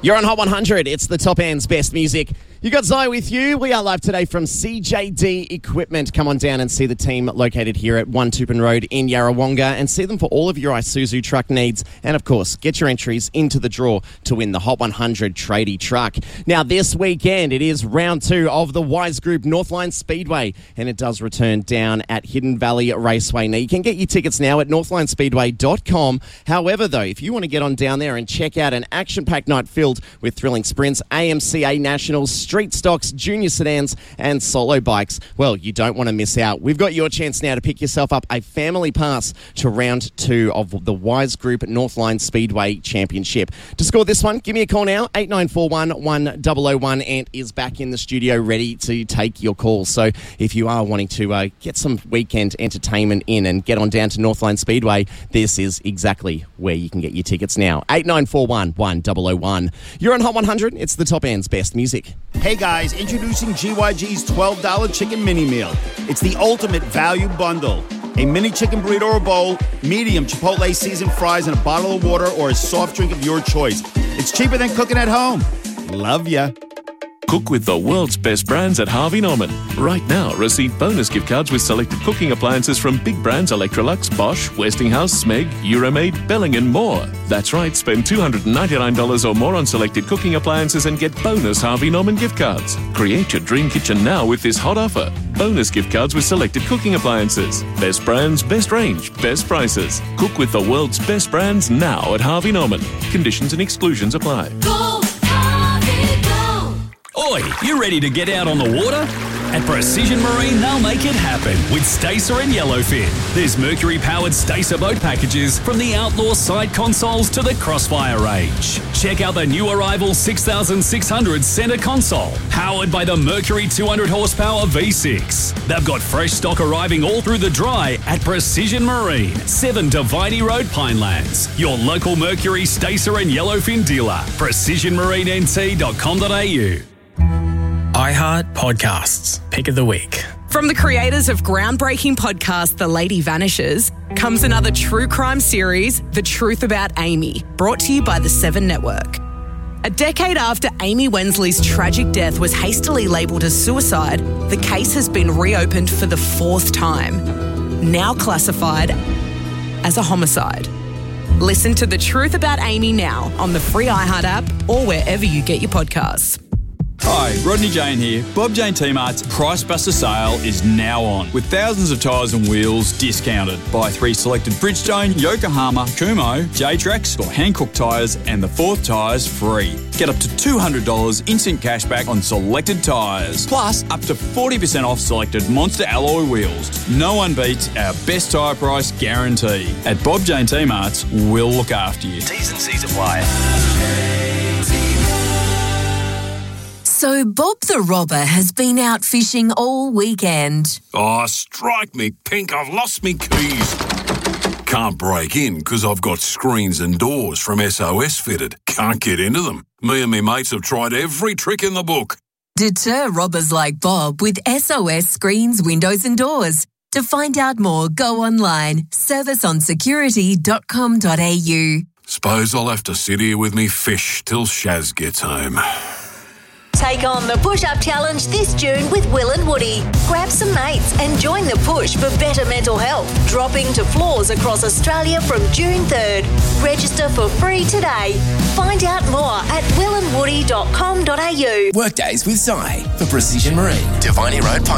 You're on Hot 100. It's the top end's best music. You got Zai with you. We are live today from CJD Equipment. Come on down and see the team located here at 1 Tupin Road in Yarrawonga and see them for all of your Isuzu truck needs. And, of course, get your entries into the draw to win the Hot 100 tradie truck. Now, this weekend, it is round 2 of the Wise Group Northline Speedway, and it does return down at Hidden Valley Raceway. Now, you can get your tickets now at northlinespeedway.com. However, though, if you want to get on down there and check out an action-packed night filled with thrilling sprints, AMCA Nationals, street stocks, junior sedans and solo bikes, well, you don't want to miss out. We've got your chance now to pick yourself up a family pass to round 2 of the Wise Group Northline Speedway Championship. To score this one, give me a call now. 8941 1001. Ant is back in the studio ready to take your calls. So if you are wanting to get some weekend entertainment in and get on down to Northline Speedway, this is exactly where you can get your tickets now. 8941 1001. You're on Hot 100. It's the top end's best music. Hey guys, introducing GYG's $12 chicken mini meal. It's the ultimate value bundle. A mini chicken burrito or bowl, medium Chipotle seasoned fries, and a bottle of water or a soft drink of your choice. It's cheaper than cooking at home. Love ya. Cook with the world's best brands at Harvey Norman. Right now, receive bonus gift cards with selected cooking appliances from big brands Electrolux, Bosch, Westinghouse, Smeg, Euromaid, Belling and more. That's right, spend $299 or more on selected cooking appliances and get bonus Harvey Norman gift cards. Create your dream kitchen now with this hot offer. Bonus gift cards with selected cooking appliances. Best brands, best range, best prices. Cook with the world's best brands now at Harvey Norman. Conditions and exclusions apply. Go, Harvey, go! Oi, you ready to get out on the water? At Precision Marine, they'll make it happen with Stacer and Yellowfin. There's Mercury-powered Stacer boat packages from the outlaw side consoles to the Crossfire range. Check out the new arrival 6600 centre console, powered by the Mercury 200 horsepower V6. They've got fresh stock arriving all through the dry at Precision Marine, 7 Diviney Road, Pinelands. Your local Mercury, Stacer and Yellowfin dealer. PrecisionMarineNT.com.au. iHeart Podcasts, Pick of the Week. From the creators of groundbreaking podcast The Lady Vanishes comes another true crime series, The Truth About Amy, brought to you by the 7 Network. A decade after Amy Wensley's tragic death was hastily labelled as suicide, the case has been reopened for the 4th time, now classified as a homicide. Listen to The Truth About Amy now on the free iHeart app or wherever you get your podcasts. Hi, Rodney Jane here. Bob Jane T-Mart's Price Buster sale is now on, with thousands of tyres and wheels discounted. Buy 3 selected Bridgestone, Yokohama, Kumho, J-Trax or Hankook tyres and the 4th tyres free. Get up to $200 instant cash back on selected tyres, plus up to 40% off selected Monster alloy wheels. No one beats our best tyre price guarantee. At Bob Jane T-Mart's, we'll look after you. T's and C's apply. So Bob the Robber has been out fishing all weekend. Oh, strike me pink, I've lost me keys. Can't break in because I've got screens and doors from SOS fitted. Can't get into them. Me and me mates have tried every trick in the book. Deter robbers like Bob with SOS Screens, Windows and Doors. To find out more, go online, serviceonsecurity.com.au. Suppose I'll have to sit here with me fish till Shaz gets home. Take on the push-up challenge this June with Will and Woody. Grab some mates and join the push for better mental health. Dropping to floors across Australia from June 3rd. Register for free today. Find out more at willandwoody.com.au. Workdays with Zai for Precision Marine, Diviney Road,